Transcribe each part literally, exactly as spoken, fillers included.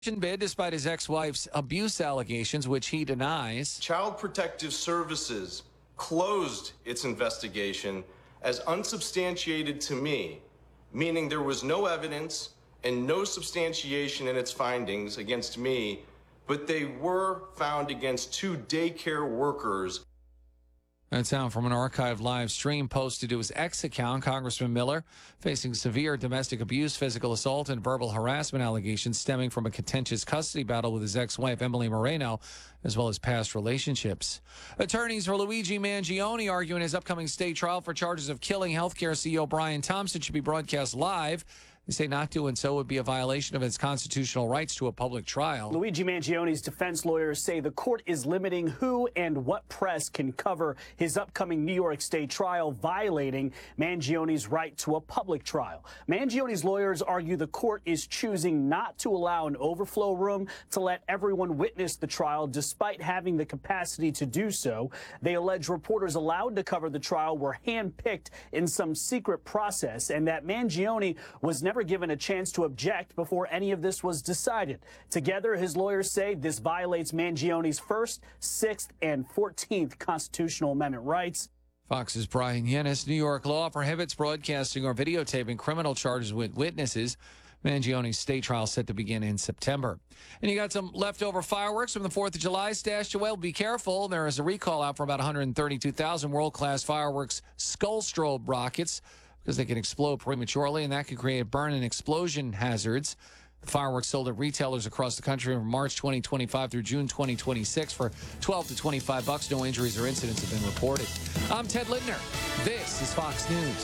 Bid despite his ex-wife's abuse allegations, which he denies. Child Protective Services closed its investigation as unsubstantiated to me, meaning there was no evidence and no substantiation in its findings against me, but they were found against two daycare workers. That's sound from an archived live stream posted to his X account. Congressman Miller facing severe domestic abuse, physical assault, and verbal harassment allegations stemming from a contentious custody battle with his ex-wife, Emily Moreno, as well as past relationships. Attorneys for Luigi Mangione argue in his upcoming state trial for charges of killing healthcare C E O Brian Thompson should be broadcast live. They say not doing so would be a violation of his constitutional rights to a public trial. Luigi Mangione's defense lawyers say the court is limiting who and what press can cover his upcoming New York State trial, violating Mangione's right to a public trial. Mangione's lawyers argue the court is choosing not to allow an overflow room to let everyone witness the trial, despite having the capacity to do so. They allege reporters allowed to cover the trial were handpicked in some secret process, and that Mangione was never given a chance to object before any of this was decided. Together, his lawyers say this violates Mangione's First, Sixth, and Fourteenth Constitutional Amendment rights. Fox's Brian Yennis. New York law prohibits broadcasting or videotaping criminal charges with witnesses. Mangione's state trial set to begin in September. And you got some leftover fireworks from the fourth of July stashed away. Be careful. There is a recall out for about one hundred thirty-two thousand world-class fireworks skull strobe rockets, because they can explode prematurely, and that could create burn and explosion hazards. The fireworks sold at retailers across the country from March twenty twenty-five through June twenty twenty-six for twelve to twenty-five bucks. No injuries or incidents have been reported. I'm Ted Lindner. This is Fox News.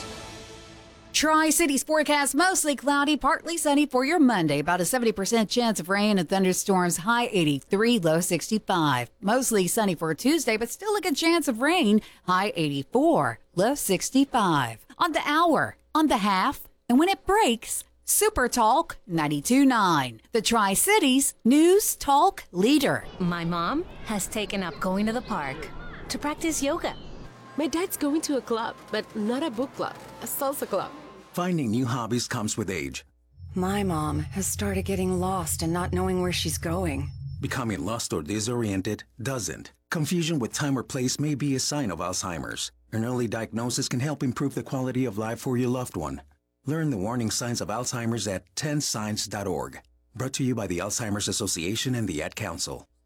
Tri-Cities forecast mostly cloudy, partly sunny for your Monday. About a seventy percent chance of rain and thunderstorms, high eighty-three, low sixty-five. Mostly sunny for Tuesday, but still a good chance of rain, high eighty-four, low sixty-five. On the hour, on the half, and when it breaks, Super Talk ninety-two point nine, the Tri-Cities News Talk leader. My mom has taken up going to the park to practice yoga. My dad's going to a club, but not a book club, a salsa club. Finding new hobbies comes with age. My mom has started getting lost and not knowing where she's going. Becoming lost or disoriented doesn't. Confusion with time or place may be a sign of Alzheimer's. An early diagnosis can help improve the quality of life for your loved one. Learn the warning signs of Alzheimer's at ten signs dot org. Brought to you by the Alzheimer's Association and the Ad Council.